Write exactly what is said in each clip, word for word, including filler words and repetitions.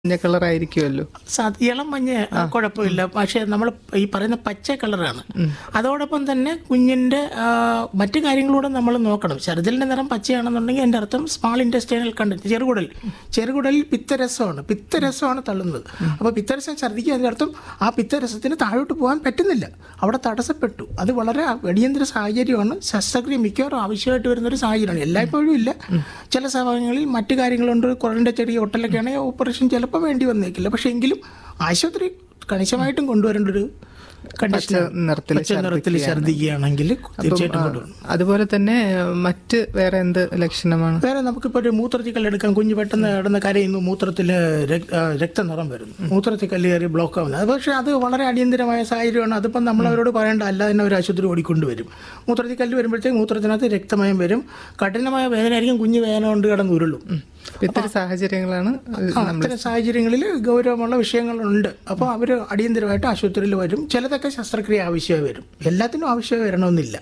മഞ്ഞ കളറായിരിക്കുമല്ലോ. ഇളം മഞ്ഞ കുഴപ്പമില്ല, പക്ഷേ നമ്മൾ ഈ പറയുന്ന പച്ച കളറാണ്. അതോടൊപ്പം തന്നെ കുഞ്ഞിൻ്റെ മറ്റു കാര്യങ്ങളൂടെ നമ്മൾ നോക്കണം. ഛർദിലിൻ്റെ നിറം പച്ചയാണെന്നുണ്ടെങ്കിൽ എൻ്റെ അർത്ഥം സ്മാൾ ഇൻറ്റസ്റ്റൈനൽ കണ്ടന്റ്, ചെറുകുടൽ ചെറുകുടലിൽ പിത്തരസമാണ് പിത്തരസമാണ് തള്ളുന്നത്. അപ്പോൾ പിത്തരസം ഛർദിക്കുക, അതിൻ്റെ അർത്ഥം ആ പിത്തരസത്തിന് താഴോട്ട് പോകാൻ പറ്റുന്നില്ല, അവിടെ തടസ്സപ്പെട്ടു. അത് വളരെ അടിയന്തര സാഹചര്യമാണ്. ശസ്ത്രക്രിയ മിക്കവാറും ആവശ്യമായിട്ട് വരുന്നൊരു സാഹചര്യമാണ്. എല്ലായ്പ്പോഴും ഇല്ല, ചില സമയങ്ങളിൽ മറ്റു കാര്യങ്ങളുണ്ട്. കുഴലിൻ്റെ ചെറിയ ഒട്ടലൊക്കെ ആണെങ്കിൽ ഓപ്പറേഷൻ ചിലപ്പോൾ വേണ്ടി വന്നേക്കില്ല. പക്ഷെ എങ്കിലും ആശുപത്രി കണിശമായിട്ടും കൊണ്ടുവരേണ്ട ഒരു നിറത്തിൽ ഛർദിക്കുകയാണെങ്കിൽ തീർച്ചയായിട്ടും കൊണ്ടുവരണം. അതുപോലെ തന്നെ മറ്റ് വേറെ എന്ത് ലക്ഷണമാണ്? വേറെ നമുക്കിപ്പോൾ ഒരു മൂത്രത്തിൽ കല്ലെടുക്കാം. കുഞ്ഞ് പെട്ടെന്ന് കിടന്ന് കരയുന്നു, മൂത്രത്തിൽ രക്തനിറം വരുന്നു, മൂത്രത്തിൽ കല്ല് കയറി ബ്ലോക്ക് ആവുന്നത്. അത് പക്ഷേ അത് വളരെ അടിയന്തരമായ സാഹചര്യമാണ്. അതിപ്പം നമ്മളവരോട് പറയേണ്ട, അല്ലാതെ തന്നെ ഒരു ആശുപത്രി ഓടിക്കൊണ്ടുവരും. മൂത്രത്തിൽ കല്ല് വരുമ്പോഴത്തേക്ക് മൂത്രത്തിനകത്ത് രക്തമയം വരും, കഠിനമായ വേദനയായിരിക്കും, കുഞ്ഞ് വേദന കൊണ്ട് കിടന്ന് ഉരുളും. ഇത്തരം സാഹചര്യങ്ങളാണ് അത്തരം സാഹചര്യങ്ങളിൽ ഗൗരവമുള്ള വിഷയങ്ങളുണ്ട്. അപ്പോൾ അവർ അടിയന്തരമായിട്ട് ആശുപത്രിയിൽ വരും. ചിലതൊക്കെ ശസ്ത്രക്രിയ ആവശ്യമായി വരും, എല്ലാത്തിനും ആവശ്യമായി വരണമെന്നില്ല.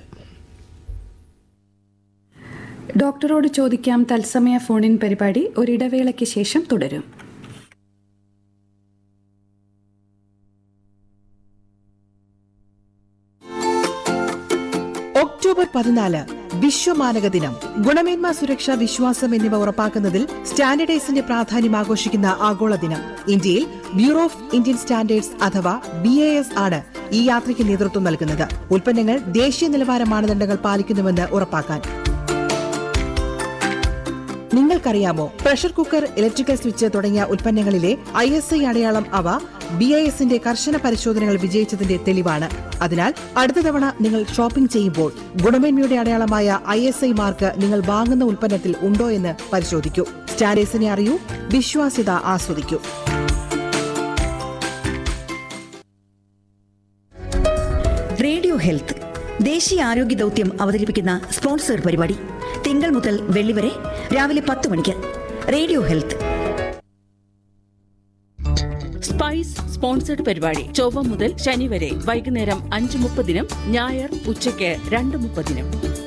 ഡോക്ടറോട് ചോദിക്കാം തത്സമയ ഫോണിൻ പരിപാടി ഒരിടവേളയ്ക്ക് ശേഷം തുടരും. ഒക്ടോബർ പതിനാല് വിശ്വമാനക ദിനം. ഗുണമേന്മ, സുരക്ഷ, വിശ്വാസം എന്നിവ ഉറപ്പാക്കുന്നതിൽ സ്റ്റാൻഡേർഡൈസിന്റെ പ്രാധാന്യം ആഘോഷിക്കുന്ന ആഗോള ദിനം. ഇന്ത്യയിൽ ബ്യൂറോ ഓഫ് ഇന്ത്യൻ സ്റ്റാൻഡേർഡ്സ് അഥവാ ബി എ എസ് ആണ് ഈ യാത്രയ്ക്ക് നേതൃത്വം നൽകുന്നത്. ഉൽപ്പന്നങ്ങൾ ദേശീയ നിലവാര മാനദണ്ഡങ്ങൾ പാലിക്കുന്നുവെന്ന് ഉറപ്പാക്കാൻ. നിങ്ങൾക്കറിയാമോ, പ്രഷർ കുക്കർ, ഇലക്ട്രിക്കൽ സ്വിച്ച് തുടങ്ങിയ ഉൽപ്പന്നങ്ങളിലെ ഐ എസ് ഐ അടയാളം അവ ബി ഐ എസിന്റെ കർശന പരിശോധനകൾ വിജയിച്ചതിന്റെ തെളിവാണ്. അതിനാൽ അടുത്ത തവണ നിങ്ങൾ ഷോപ്പിംഗ് ചെയ്യുമ്പോൾ ഗുണമേന്മയുടെ അടയാളമായ ഐ എസ് ഐ മാർക്ക് നിങ്ങൾ വാങ്ങുന്ന ഉൽപ്പന്നത്തിൽ ഉണ്ടോ എന്ന് പരിശോധിക്കൂ. സ്റ്റാൻഡേർഡ്സിനെ അറിയൂ, വിശ്വാസ്യത ആസ്വദിക്കൂ. റേഡിയോ ഹെൽത്ത് ദേശീയ ആരോഗ്യ ദൗത്യം അവതരിപ്പിക്കുന്ന സ്പോൺസർ പരിപാടി തിങ്കൾ മുതൽ വെള്ളി വരെ രാവിലെ പത്ത് മണിക്ക് റേഡിയോ ഹെൽത്ത്. സ്പൈസ് സ്പോൺസർഡ് പരിപാടി ചൊവ്വ മുതൽ ശനി വരെ വൈകുന്നേരം അഞ്ച് മുപ്പതിനും ഞായർ ഉച്ചയ്ക്ക് രണ്ട് മുപ്പതിനും.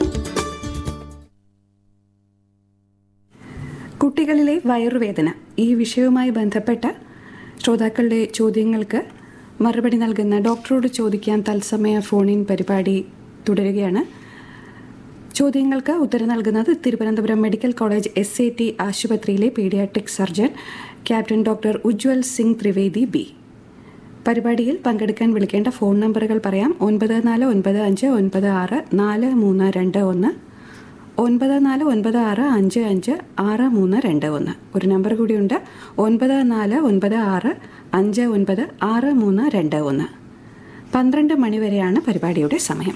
കുട്ടികളിലെ വയറുവേദന, ഈ വിഷയവുമായി ബന്ധപ്പെട്ട ശ്രോതാക്കളുടെ ചോദ്യങ്ങൾക്ക് മറുപടി നൽകുന്ന ഡോക്ടറോട് ചോദിക്കാൻ തത്സമയ ഫോണിൻ പരിപാടി തുടരുകയാണ്. ചോദ്യങ്ങൾക്ക് ഉത്തരം നൽകുന്നത് Thiruvananthapuram medical college S A T ആശുപത്രിയിലെ paediatric surgeon captain doctor Ujjwal Singh Trivedi B. പരിപാടിയിൽ പങ്കെടുക്കാൻ വിളിക്കേണ്ട ഫോൺ നമ്പറുകൾ പറയാം. ഒൻപത് നാല് ഒൻപത് അഞ്ച് ഒൻപത് ആറ് നാല് മൂന്ന് രണ്ട് ഒന്ന്, ഒൻപത് നാല് ഒൻപത് ആറ് അഞ്ച് അഞ്ച് ആറ് മൂന്ന് രണ്ട് ഒന്ന്. ഒരു നമ്പർ കൂടിയുണ്ട്, ഒൻപത് നാല് ഒൻപത് ആറ് അഞ്ച് ഒൻപത് ആറ് മൂന്ന് രണ്ട് ഒന്ന്. പന്ത്രണ്ട് മണിവരെയാണ് പരിപാടിയുടെ സമയം.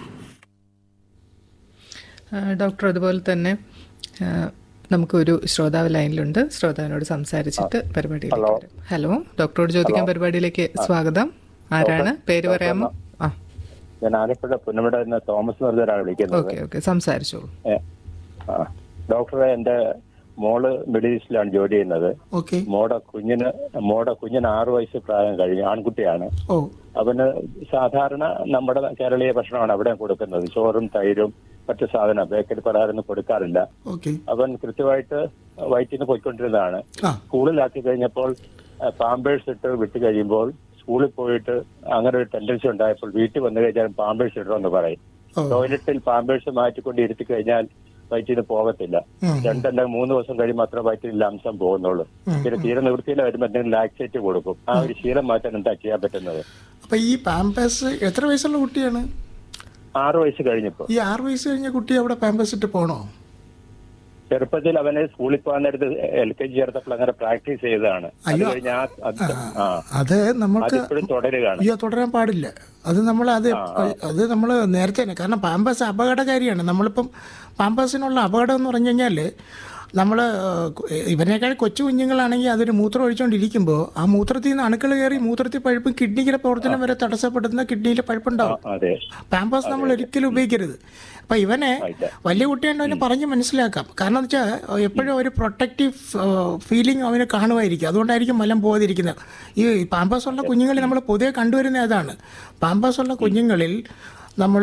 ഡോക്ടർ, അതുപോലെ തന്നെ നമുക്കൊരു ശ്രോതാവ് ലൈനിലുണ്ട്. ശ്രോതാവിനോട് സംസാരിച്ചിട്ട് പരിപാടിയിലേക്ക് വരും. ഹലോ, ഡോക്ടറോട് ചോദിക്കാൻ പരിപാടിയിലേക്ക് സ്വാഗതം. ആരാണ്? പേര് പറയാമോ? ആ, ഞാൻ ആലപ്പുഴ പുന്നമട തോമസ് എന്നൊരാളാണ് വിളിക്കുന്നത്. ഓക്കെ ഓക്കെ സംസാരിച്ചോളൂ. ഡോക്ടറെ, എന്റെ മോള് മിഡിൽ ഈസ്റ്റിലാണ് ജോലി ചെയ്യുന്നത്. മോടെ കുഞ്ഞിന് മോടെ കുഞ്ഞിന് ആറു വയസ്സ് പ്രായം കഴിഞ്ഞു, ആൺകുട്ടിയാണ്. അവന് സാധാരണ നമ്മുടെ കേരളീയ ഭക്ഷണമാണ് അവിടെ കൊടുക്കുന്നത്, ചോറും തൈരും മറ്റു സാധനം, ബേക്കറി പലഹാരമൊന്നും കൊടുക്കാറില്ല. അവൻ കൃത്യമായിട്ട് വയറ്റിന് പോയിക്കൊണ്ടിരുന്നതാണ്. സ്കൂളിലാക്കി കഴിഞ്ഞപ്പോൾ പാമ്പേഴ്സ് ഇട്ട് വിട്ട് കഴിയുമ്പോൾ സ്കൂളിൽ പോയിട്ട് അങ്ങനെ ഒരു ടെൻഡൻസി ഉണ്ടായപ്പോൾ വീട്ടിൽ വന്നു കഴിഞ്ഞാൽ പാമ്പേഴ്സ് ഇടണമെന്ന് പറയും. ടോയ്ലറ്റിൽ പാമ്പേഴ്സ് മാറ്റിക്കൊണ്ട് ഇരുത്തി കഴിഞ്ഞാൽ വയറ്റിന് പോകത്തില്ല. രണ്ടല്ലെങ്കിൽ മൂന്ന് ദിവസം കഴിയുമ്പോൾ മാത്രമേ വയറ്റിൽ അംശം പോകുന്നുള്ളൂ. പിന്നെ തീരെ നിവൃത്തിയിൽ വരുമ്പോൾ എന്തെങ്കിലും ലാക്സേറ്റ് കൊടുക്കും. ആ ഒരു ശീലം മാറ്റാൻ എന്താ ചെയ്യാൻ പറ്റുന്നത്? അപ്പൊ ഈ പാമ്പേഴ്സ് എത്ര വയസ്സുള്ള കുട്ടിയാണ്? ആറു വയസ്സ് കഴിഞ്ഞപ്പോ. ഈ ആറു വയസ്സ് കഴിഞ്ഞ കുട്ടി അവിടെ പാമ്പേഴ്സ് ഇട്ട് പോണോ? ചെറുപ്പത്തിൽ അവനെ സ്കൂളിൽ പോകാൻ നേരത്ത് എൽ കെ ജി ചേർത്തപ്പോൾ അങ്ങനെ പ്രാക്ടീസ് ചെയ്തതാണ്. അത് നമുക്ക് തുടരുകയാണ്. അയ്യോ, തുടരാൻ പാടില്ല. അത് നമ്മൾ അത് അത് നമ്മൾ നേരത്തെ തന്നെ, കാരണം പാമ്പേഴ്സ് അപകടകാരിയാണ്. നമ്മളിപ്പം പാമ്പേഴ്സിനുള്ള അപകടം എന്ന് പറഞ്ഞു കഴിഞ്ഞാൽ, നമ്മൾ ഇവനേക്കാൾ കൊച്ചു കുഞ്ഞുങ്ങളാണെങ്കിൽ അതൊരു മൂത്രം ഒഴിച്ചുകൊണ്ടിരിക്കുമ്പോൾ ആ മൂത്രത്തിൽ നിന്ന് അണുക്കൾ കയറി മൂത്രത്തിൽ പഴുപ്പും കിഡ്നിയുടെ പ്രവർത്തനം വരെ തടസ്സപ്പെടുന്ന കിഡ്നിയിലെ പഴുപ്പുണ്ടാവും. പാമ്പേഴ്സ് നമ്മൾ ഒരിക്കലും ഉപയോഗിക്കരുത്. അപ്പം ഇവനെ വലിയ കുട്ടിയുണ്ട്, അവനെ പറഞ്ഞ് മനസ്സിലാക്കാം. കാരണം എന്ന് വെച്ചാൽ എപ്പോഴും ഒരു പ്രൊട്ടക്റ്റീവ് ഫീലിംഗ് അവന് കാണുമായിരിക്കും. അതുകൊണ്ടായിരിക്കും മലം പോകാതിരിക്കുന്നത്. ഈ പാമ്പേഴ്സ് ഉള്ള കുഞ്ഞുങ്ങളിൽ നമ്മൾ പൊതുവെ കണ്ടുവരുന്ന അതാണ്. പാമ്പേഴ്സ് ഉള്ള കുഞ്ഞുങ്ങളിൽ നമ്മൾ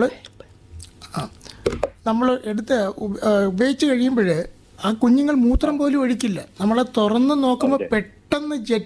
നമ്മൾ എടുത്ത് ഉപയോഗിച്ച് കഴിയുമ്പോൾ ആ കുഞ്ഞുങ്ങൾ മൂത്രം പോലും ഒഴിക്കില്ല. നമ്മളെ തുറന്ന് നോക്കുമ്പോൾ പെട്ടെന്ന് പെട്ടെന്ന്